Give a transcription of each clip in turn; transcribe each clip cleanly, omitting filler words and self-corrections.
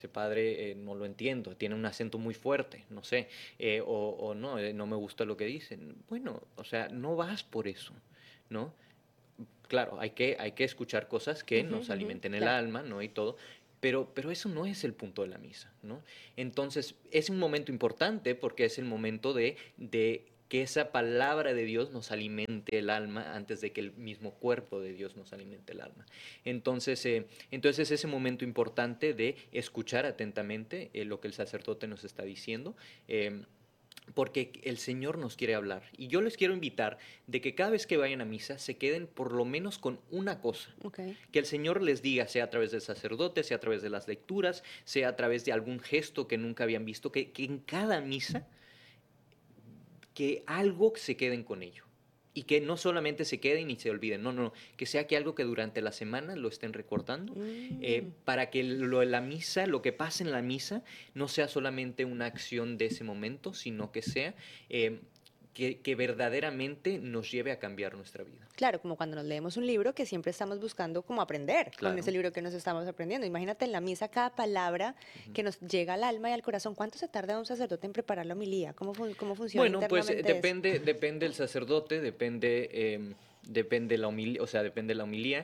padre no lo entiendo, tiene un acento muy fuerte, no sé, o no, no me gusta lo que dicen. Bueno, o sea, no vas por eso, ¿no? Claro, hay que escuchar cosas que Ujú, nos ujú, alimenten el claro. alma, ¿no? Y todo, pero eso no es el punto de la misa, ¿no? Entonces, es un momento importante porque es el momento de que esa palabra de Dios nos alimente el alma antes de que el mismo cuerpo de Dios nos alimente el alma. Entonces es ese momento importante de escuchar atentamente lo que el sacerdote nos está diciendo. eh, Porque el Señor nos quiere hablar. Y yo les quiero invitar de que cada vez que vayan a misa se queden por lo menos con una cosa. Ok. Que el Señor les diga, sea a través del sacerdote, sea a través de las lecturas, sea a través de algún gesto que nunca habían visto, que en cada misa, que algo se queden con ello. Y que no solamente se queden y se olviden, no, no, que sea que algo que durante la semana lo estén recordando, Mm. para que lo de la misa, lo que pase en la misa, no sea solamente una acción de ese momento, sino que sea que verdaderamente nos lleve a cambiar nuestra vida. Claro, como cuando nos leemos un libro que siempre estamos buscando como aprender con ese Claro. libro que nos estamos aprendiendo. Imagínate en la misa cada palabra Ujú. que nos llega al alma y al corazón. ¿Cuánto se tarda un sacerdote en preparar la homilía? ¿Cómo funciona Bueno, pues internamente eso? depende el sacerdote, depende la homilía, o sea, depende la homilía.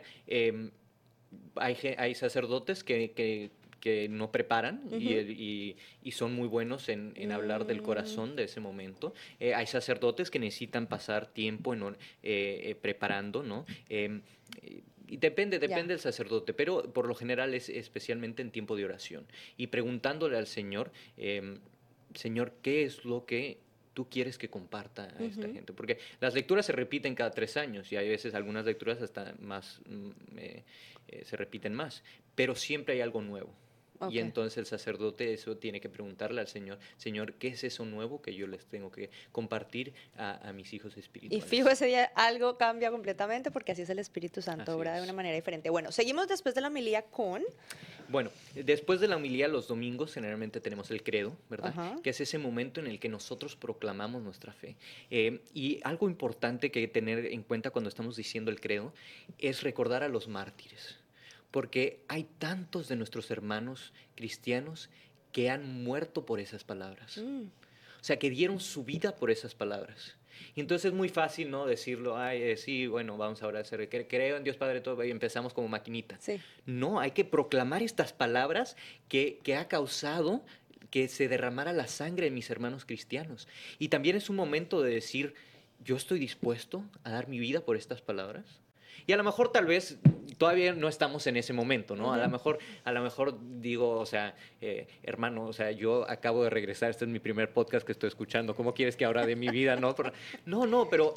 Hay sacerdotes que no preparan Ujú. y son muy buenos en hablar del Mm, corazón de ese momento. Hay sacerdotes que necesitan pasar tiempo preparando, ¿no? Y depende ya. del sacerdote, pero por lo general es especialmente en tiempo de oración y preguntándole al Señor, Señor, ¿qué es lo que tú quieres que comparta a esta Ujú. gente? Porque las lecturas se repiten cada 3 años y hay veces algunas lecturas hasta más se repiten más, pero siempre hay algo nuevo. Y Ok. entonces el sacerdote eso tiene que preguntarle al Señor, Señor, ¿qué es eso nuevo que yo les tengo que compartir a mis hijos Y fijo, espirituales? ese día algo cambia completamente porque así es el Espíritu Santo, Así obra de una es. manera diferente. Bueno, seguimos después de la homilía con... Bueno, después de la homilía los domingos generalmente tenemos el credo, ¿verdad? Ajá. Que es ese momento en el que nosotros proclamamos nuestra fe. Y algo importante que tener en cuenta cuando estamos diciendo el credo es recordar a los mártires, porque hay tantos de nuestros hermanos cristianos que han muerto por esas palabras. Mm, O sea, que dieron su vida por esas palabras. Y entonces es muy fácil, ¿no? Decirlo, ay, sí, bueno, vamos ahora a hacer, creo en Dios Padre todo, y empezamos como maquinita. sí. No, hay que proclamar estas palabras que ha causado que se derramara la sangre de mis hermanos cristianos. Y también es un momento de decir, yo estoy dispuesto a dar mi vida por estas palabras. Y a lo mejor tal vez todavía no estamos en ese momento, ¿no? Ujú. A lo mejor digo, o sea, hermano, o sea, yo acabo de regresar, este es mi primer podcast que estoy escuchando, ¿cómo quieres que ahora de mi vida, no? No, pero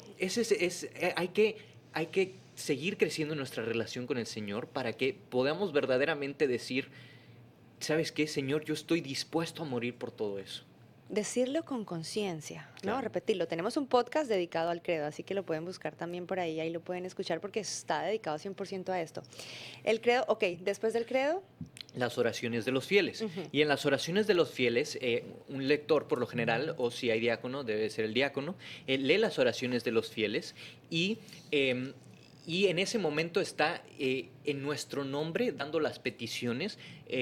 hay que seguir creciendo en nuestra relación con el Señor para que podamos verdaderamente decir, ¿sabes qué, Señor? Yo estoy dispuesto a morir por todo eso. Decirlo con conciencia, ¿no? Claro. Repetirlo. Tenemos un podcast dedicado al credo, así que lo pueden buscar también por ahí lo pueden escuchar porque está dedicado 100% a esto. El credo, ok, después del credo, Las oraciones de los fieles. ujú, Y en las oraciones de los fieles, un lector por lo general, o si hay diácono, debe ser el diácono, lee las oraciones de los fieles y, eh, y en ese momento está en nuestro nombre dando las peticiones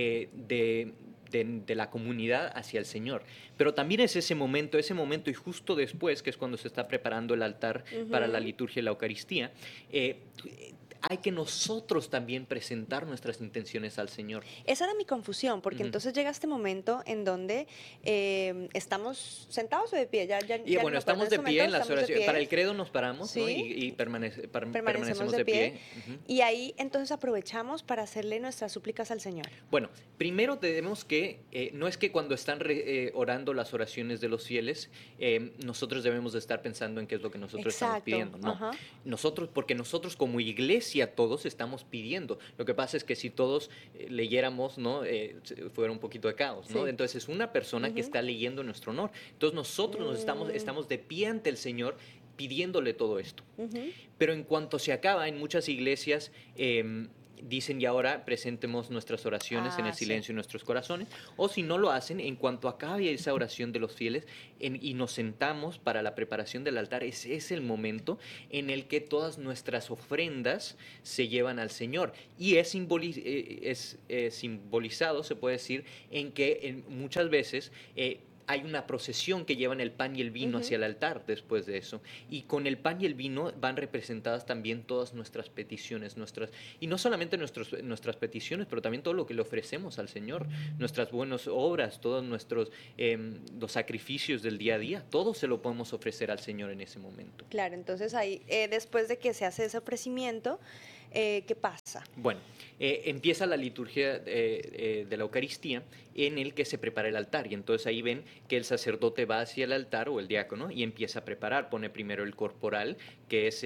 de la comunidad hacia el Señor. Pero también es ese momento y justo después, que es cuando se está preparando el altar para la ujú. liturgia y la Eucaristía, eh, hay que nosotros también presentar nuestras intenciones al Señor. Esa era mi confusión, porque Ujú. entonces llega este momento en donde estamos sentados o de pie, Y ya no bueno, me acuerdo, en estamos este de pie momento en las estamos de oraciones. Para pie, el credo nos paramos, ¿no? ¿sí? Y Permanecemos permanecemos de de pie pie. Ujú. y ahí entonces aprovechamos para hacerle nuestras súplicas al Señor. Bueno, primero tenemos que, no es que cuando están orando las oraciones de los fieles, nosotros debemos de estar pensando en qué es lo que nosotros estamos Exacto, pidiendo. No, ajá. porque nosotros como iglesia todos estamos pidiendo. Lo que pasa es que si todos leyéramos, ¿no? Fuera un poquito de caos, ¿no? Sí. Entonces es una persona que Ujú. está leyendo en nuestro honor. Entonces nosotros Mm, estamos de pie ante el Señor pidiéndole todo esto. ujú. Pero en cuanto se acaba, en muchas iglesias dicen y ahora presentemos nuestras oraciones en el Sí. silencio de nuestros corazones, o si no lo hacen, en cuanto acabe esa oración de los fieles y nos sentamos para la preparación del altar, ese es el momento en el que todas nuestras ofrendas se llevan al Señor. Y simbolizado, se puede decir, en que muchas veces hay una procesión que llevan el pan y el vino Ujú. hacia el altar después de eso. Y con el pan y el vino van representadas también todas nuestras peticiones, y no solamente nuestras peticiones, pero también todo lo que le ofrecemos al Señor, nuestras buenas obras, todos los sacrificios del día a día, todo se lo podemos ofrecer al Señor en ese momento. Claro, entonces ahí, después de que se hace ese ofrecimiento, ¿qué pasa? Bueno, empieza la liturgia de la Eucaristía en el que se prepara el altar y entonces ahí ven que el sacerdote va hacia el altar o el diácono y empieza a preparar, pone primero el corporal, que es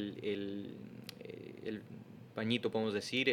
el pañito, podemos decir,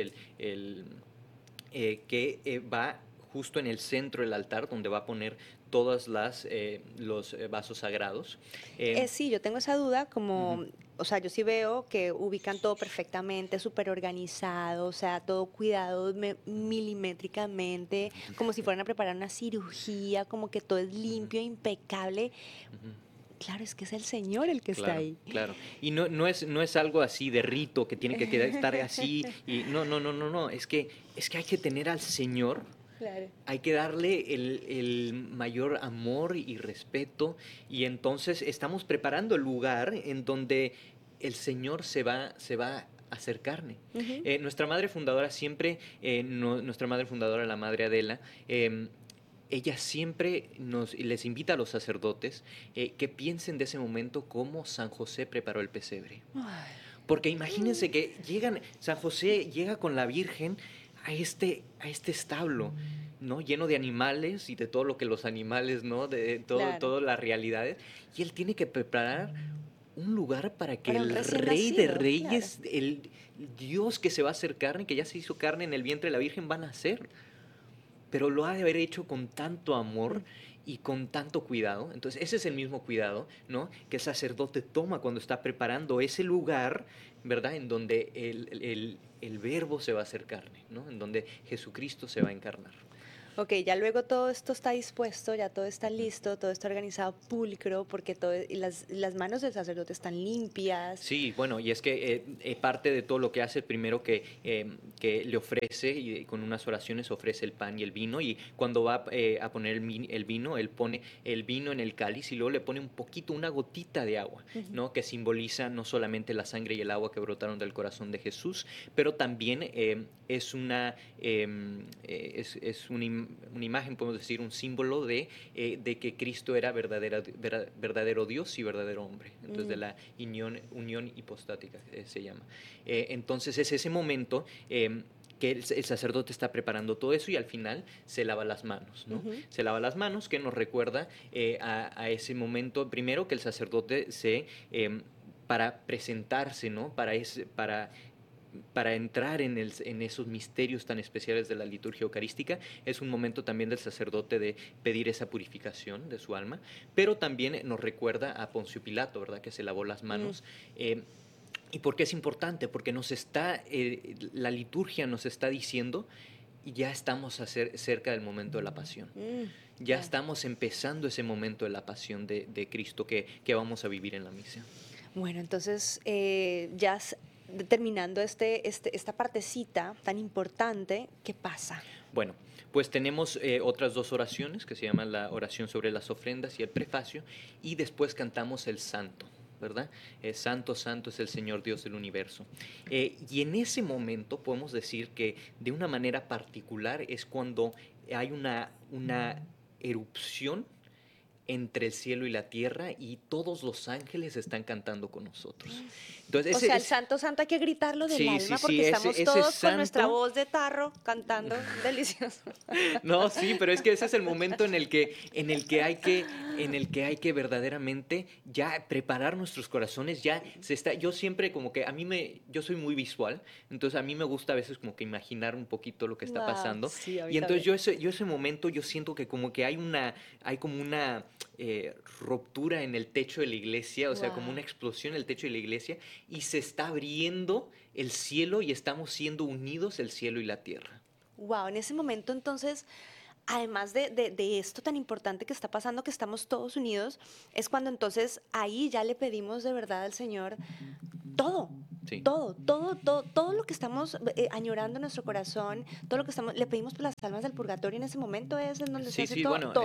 que va justo en el centro del altar donde va a poner todas los vasos sagrados. Eh, Sí, yo tengo esa duda, Ujú. como, o sea, yo sí veo que ubican todo perfectamente, súper organizado, o sea, todo cuidado milimétricamente, como si fueran a preparar una cirugía, como que todo es Ujú, limpio, impecable. ujú. Claro, es que es el Señor el que está Claro, ahí. claro. Y no es algo así de rito que tiene que estar así. Y no. Es que hay que tener al Señor, Claro. hay que darle el mayor amor y respeto. Y entonces estamos preparando el lugar en donde el Señor se va a hacer carne. Ujú. Nuestra madre fundadora siempre, nuestra madre fundadora, la madre Adela, ella siempre les invita a los sacerdotes que piensen de ese momento cómo San José preparó el pesebre. Ay. Porque imagínense que San José llega con la Virgen a este establo, ¿no? Lleno de animales y de todo lo que los animales, ¿no? De Claro, todas las realidades. Y él tiene que preparar un lugar para que para un el recién Rey de nacido, claro. Reyes, el Dios que se va a hacer carne, que ya se hizo carne en el vientre de la Virgen, va a nacer, pero lo ha de haber hecho con tanto amor Mm. y con tanto cuidado. Entonces, ese es el mismo cuidado, ¿no? Que el sacerdote toma cuando está preparando ese lugar, ¿verdad? En donde el verbo se va a hacer carne, ¿no? En donde Jesucristo se va a encarnar. Ok, ya luego todo esto está dispuesto, ya todo está Ujú. listo, todo está organizado pulcro, porque todo, y las manos del sacerdote están limpias. Sí, bueno, y es que parte de todo lo que hace, primero que le ofrece, y con unas oraciones ofrece el pan y el vino, y cuando va a poner el vino, él pone el vino en el cáliz y luego le pone un poquito, una gotita de agua, Ujú. ¿no? Que simboliza no solamente la sangre y el agua que brotaron del corazón de Jesús, pero también una imagen, podemos decir, un símbolo de que Cristo era verdadero Dios y verdadero hombre. Entonces, de Mm. la unión hipostática se llama. Entonces, es ese momento que el sacerdote está preparando todo eso y al final se lava las manos, ¿no? Ujú. Se lava las manos, que nos recuerda a ese momento, primero que el sacerdote para presentarse, ¿no? Para entrar en esos misterios tan especiales de la liturgia eucarística, es un momento también del sacerdote de pedir esa purificación de su alma, pero también nos recuerda a Poncio Pilato, ¿verdad? Que se lavó las Mm. manos. ¿Y por qué es importante? Porque la liturgia nos está diciendo, ya estamos cerca del momento de la pasión. Mm. Ya Claro. estamos empezando ese momento de la pasión de Cristo que vamos a vivir en la misa. Bueno, entonces terminando esta partecita tan importante, ¿qué pasa? Bueno, pues tenemos otras dos oraciones que se llaman la oración sobre las ofrendas y el prefacio, y después cantamos el santo, ¿verdad? Santo, santo es el Señor Dios del universo. Y en ese momento podemos decir que de una manera particular es cuando hay una erupción entre el cielo y la tierra y todos los ángeles están cantando con nosotros. Entonces, O sea, el santo, santo hay que gritarlo del sí, sí, alma sí, porque estamos ese todos con nuestra santo. voz de tarro cantando delicioso. No, sí, pero es que ese es el momento en el que hay que verdaderamente ya preparar nuestros corazones, yo siempre como que yo soy muy visual, entonces a mí me gusta a veces como que imaginar un poquito lo que está Wow, pasando, sí, a mí y entonces también. yo ese momento yo siento que como que hay como una ruptura en el techo de la iglesia, o sea, como Wow. una explosión en el techo de la iglesia, y se está abriendo el cielo y estamos siendo unidos el cielo y la tierra. Wow, en ese momento entonces, además de esto tan importante que está pasando, que estamos todos unidos, es cuando entonces ahí ya le pedimos de verdad al Señor todo, Sí. todo lo que estamos añorando en nuestro corazón, todo lo que estamos, le pedimos por las almas del purgatorio en ese momento es en donde se Sí, hace sí, todo, bueno,